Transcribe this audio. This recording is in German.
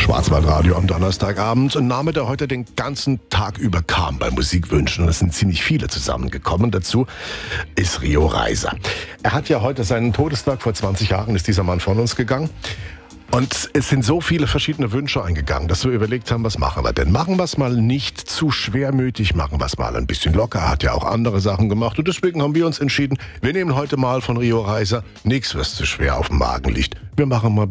Schwarzwaldradio am Donnerstagabend. Ein Name, der heute den ganzen Tag über kam bei Musikwünschen. Und es sind ziemlich viele zusammengekommen. Dazu ist Rio Reiser. Er hat ja heute seinen Todestag. Vor 20 Jahren ist dieser Mann von uns gegangen. Und es sind so viele verschiedene Wünsche eingegangen, dass wir überlegt haben, was machen wir denn? Machen wir es mal nicht zu schwermütig, machen wir es mal ein bisschen locker. Er hat ja auch andere Sachen gemacht. Und deswegen haben wir uns entschieden, wir nehmen heute mal von Rio Reiser nichts, was zu schwer auf dem Magen liegt. Wir machen mal